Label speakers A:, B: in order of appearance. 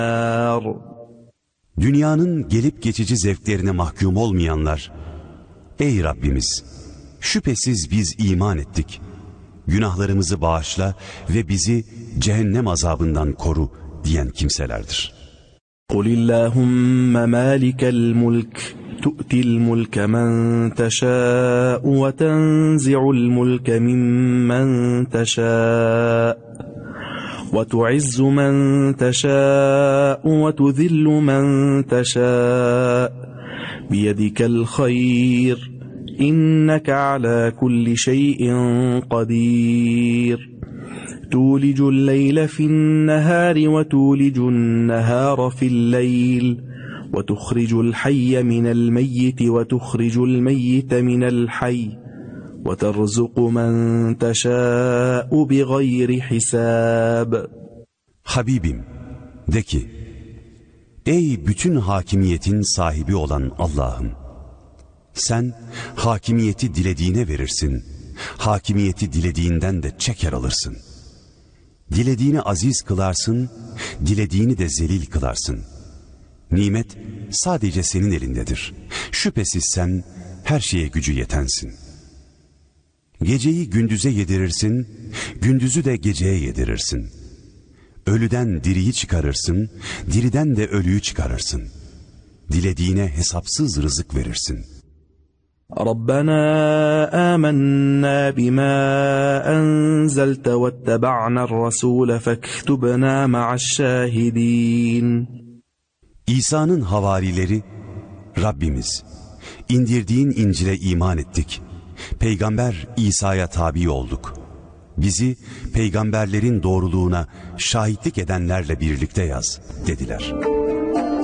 A: Dünyanın gelip geçici zevklerine mahkum olmayanlar, ey Rabbimiz, şüphesiz biz iman ettik, günahlarımızı bağışla ve bizi cehennem azabından koru diyen kimselerdir.
B: قُلِ اللّٰهُمَّ مَالِكَ الْمُلْكِ تُؤْتِي الْمُلْكَ مَنْ تَشَاءُ وَتَنْزِعُ الْمُلْكَ مِمَّنْ تَشَاءُ وَتُعِزُّ مَنْ تَشَاءُ وَتُذِلُّ مَنْ تَشَاءُ بِيَدِكَ الْخَيْرُ إِنَّكَ عَلَى كُلِّ شَيْءٍ قَدِيرٌ تولج الليل في النهار وتولج النهار في الليل وتخرج الحي من الميت وتخرج الميت من الحي وترزق من تشاء بغير حساب.
A: Habibim, de ki, ey bütün hakimiyetin sahibi olan Allah'ım, sen hakimiyeti dilediğine verirsin, hakimiyeti dilediğinden de çeker alırsın. Dilediğini aziz kılarsın, dilediğini de zelil kılarsın. Nimet sadece senin elindedir. Şüphesiz sen her şeye gücü yetensin. Geceyi gündüze yedirirsin, gündüzü de geceye yedirirsin. Ölüden diriyi çıkarırsın, diriden de ölüyü çıkarırsın. Dilediğine hesapsız rızık verirsin.
B: ربنا آمنا بما أنزلت واتبعنا الرسول فاكتبنا مع الشاهدين.
A: İsa'nın havarileri, Rabbimiz, indirdiğin İncil'e iman ettik. Peygamber İsa'ya tabi olduk. Bizi peygamberlerin doğruluğuna şahitlik edenlerle birlikte yaz dediler.